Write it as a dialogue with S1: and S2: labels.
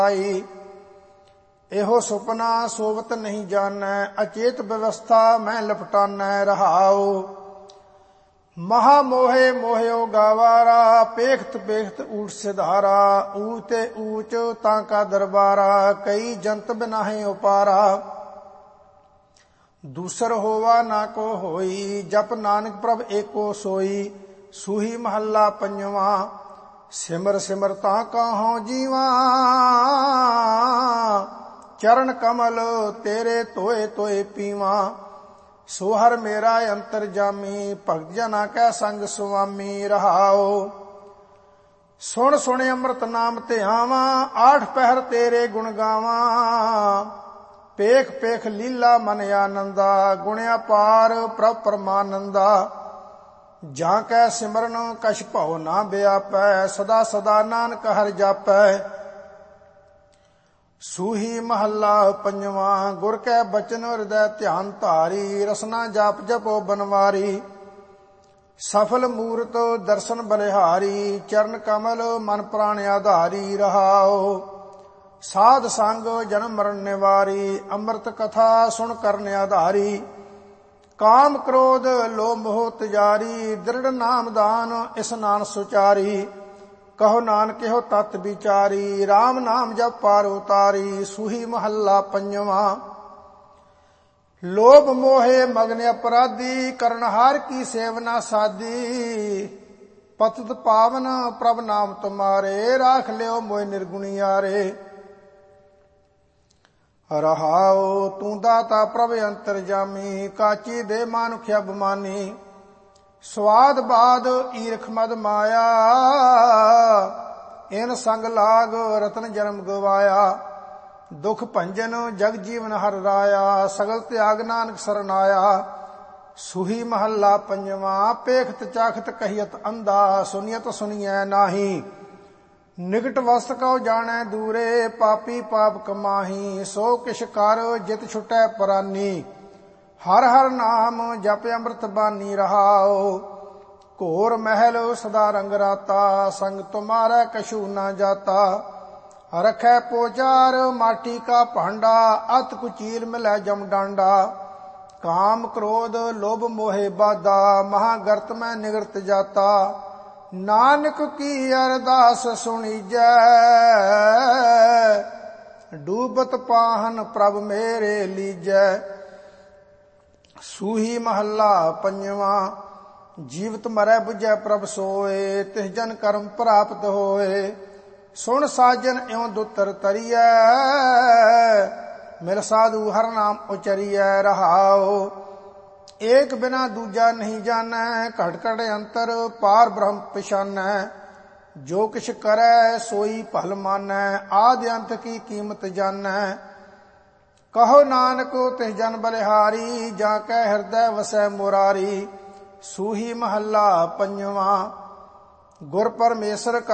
S1: एहो सुपना सोवत नहीं जानੈ, अचेत व्यवस्था मैं लपटानੈ रहाओ। महा मोहे मोह्यो गावारा, पेखत पेखत ऊट सिधारा, ऊते ऊच तांका दरबारा, कई जंत बिनाहे उपारा। दूसर होवा ना को होई, जप नानक प्रभ एको सोई, सूही महला पंजवा। सिमर सिमर ताका हों जीवा, चरण कमल तेरे तोए तोए पीवा। सोहर मेरा अंतर जामी, भगत जना कै संग सुआमी रहाओ। सुन सुन अमृत नाम ध्यावा, आठ पहर तेरे गुण गावा। पेख पेख लीला मन आनंदा, गुणिया पार प्रभ परमानंदा। जां कै सिमरन कछ भव ना व्यापै, सदा सदा नानक हर जापै। सूही महला पंजवा, गुर कै बचन हृदय ध्यान धारी, रसना जाप जपो बनवारी। सफल मूरत दर्शन बलिहारी, चरण कमल मन प्राण आधारी रहाओ। साध संग जन्म मरण निवारी, अमृत कथा सुन करन आधारी। काम क्रोध लोभ मोह त्यारी, दृढ़ नाम दान स्नान सुचारी। कहो नानक हो तत् विचारी, राम नाम जप पार उतारी। सूही महला पंजवा। लोभ मोहे मगन अपराधी, करनहार की सेवना साधी। पतित पावन प्रभ नाम तुम्हारे, राख लियो मोह निर्गुणियारे। रहाओ तू दाता प्रभ अंतर जामी, काची दे मानुख अभिमानी। स्वाद बाद ईरख मद माया, इन संग लाग रतन जन्म गवाया। दुख भंजन जग जीवन हर राया, सगल त्याग नानक सरनाया। सूही महला पंजवा। पेखत चाखत कहियत अंधा, सुनियत सुनिए नाही। निकट वस्त कौ जाने दूरे, पापी पाप कमाही। सो किश कर जित छुटै परानी, हर हर नाम जप अमृत बानी रहाओ। घोर महल सदा रंग राता, संग तुम्हारा कछु न जाता। रखै पोचार माटी का भांडा, अत कुचील मिलै जम डांडा। काम क्रोध लोभ मोहे बाधा, महागर्त में निगृत जाता। नानक की अरदास सुनीजै, डूबत पाहन प्रभ मेरे लीजै। सूही महला पंजवा। जीवत मरै बुझै प्रभ सोए, तिस जन कर्म प्राप्त होए। सुन साजन इਉਂ दुतर तरियै, मिल साधु हर नाम उचरियै रहाओ। एक बिना दूजा नहीं जानੈ, घट घट अंतर पार ब्रह्म पछानੈ। जो किछ करै सोई भल मानੈ, आदि अंत की कीमत जानੈ। कहो नानक तिस जन बलिहारी, जाकै हृदय वसै मुरारी। सूही महला पंजवा। गुर परमेश्वर